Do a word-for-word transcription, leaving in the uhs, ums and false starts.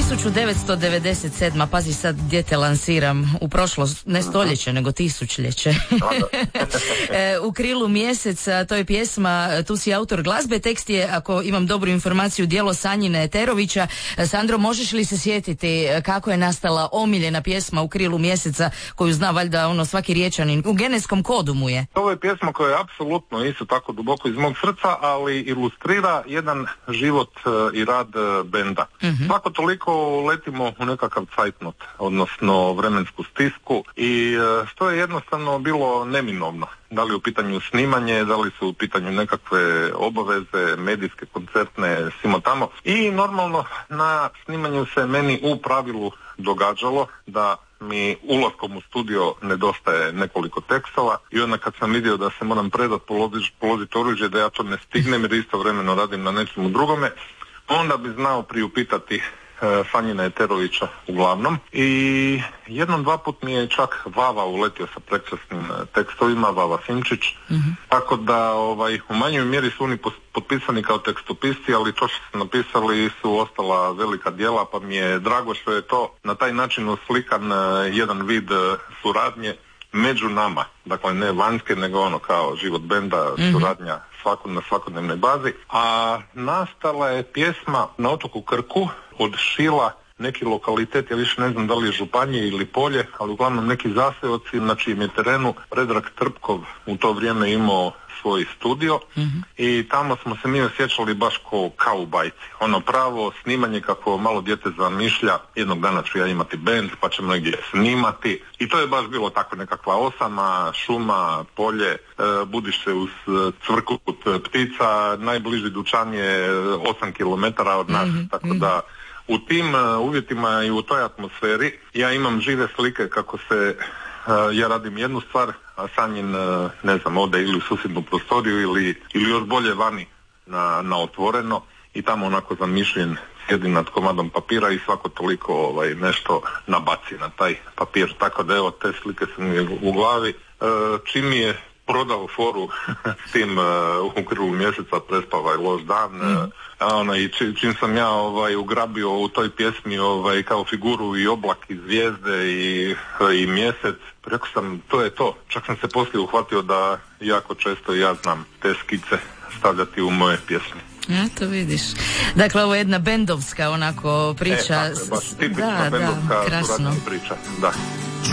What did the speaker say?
tisuću devetsto devedeset sedma. Pazi sad gdje te lansiram. U prošlost, ne stoljeće, nego tisućljeće. U krilu mjeseca, to je pjesma, tu si autor glazbe, tekst je, ako imam dobru informaciju, djelo Sanjine Eterovića. Sandro, možeš li se sjetiti kako je nastala omiljena pjesma U krilu mjeseca, koju zna valjda ono svaki Riječanin, u genetskom kodu mu je? Ovo je pjesma koja je apsolutno isto tako duboko iz mog srca, ali ilustrira jedan život i rad benda. Mm-hmm. Svako toliko letimo u nekakav zeitnot, odnosno vremensku stisku, i što je jednostavno bilo neminovno. Da li u pitanju snimanje, da li su u pitanju nekakve obaveze, medijske, koncertne, simo tamo. I normalno na snimanju se meni u pravilu događalo da mi ulaskom u studio nedostaje nekoliko tekstova, i onda kad sam vidio da se moram predat, položiti oružje, da ja to ne stignem jer istovremeno radim na nečemu drugome, onda bi znao priupitati e, Sanjina Eterovića uglavnom. I jednom, dva put mi je čak Vava uletio sa prekrasnim tekstovima, Vava Simčić, mm-hmm. tako da ovaj, u manjoj mjeri su oni potpisani kao tekstopisci, ali to što su napisali su ostala velika djela, pa mi je drago što je to na taj način uslikan jedan vid suradnje među nama, dakle ne vanjske, nego ono kao život benda, mm-hmm. suradnja svakog na svakodnevnoj bazi. A nastala je pjesma na otoku Krku od Šila, neki lokalitet, ja više ne znam da li je županije ili polje, ali uglavnom neki zaseoci na čijem je terenu Predrag Trpkov u to vrijeme imao svoj studio, mm-hmm. i tamo smo se mi osjećali baš ko kaubajci. Ono pravo snimanje kako malo dijete zamišlja, jednog dana ću ja imati bend pa ćemo negdje snimati, i to je baš bilo tako nekakva osama, šuma, polje, e, budiš se uz cvrkut ptica, najbliži dućan je osam kilometara od nas, mm-hmm. tako da u tim uh, uvjetima i u toj atmosferi ja imam žive slike kako se uh, ja radim jednu stvar, a Sanjin uh, ne znam, ode ili u susjednu prostoriju ili, ili još bolje vani na, na otvoreno, i tamo onako zamišljen sjedi nad komadom papira i svako toliko ovaj, nešto nabaci na taj papir, tako da evo te slike su mi u glavi. Uh, čim mi je prodao foru s tim uh, U krilu mjeseca prespavaj loš dan, mm. uh, ono, i či, čim sam ja ovaj, ugrabio u toj pjesmi ovaj, kao figuru i oblak i zvijezde i, i mjesec, rekao sam to je to. Čak sam se poslije uhvatio da jako često ja znam te skice stavljati u moje pjesme. Ja, to vidiš. Dakle, ovo je jedna bendovska onako priča. E, tako je, baš tipična da, bendovska da, krasno. priča, da.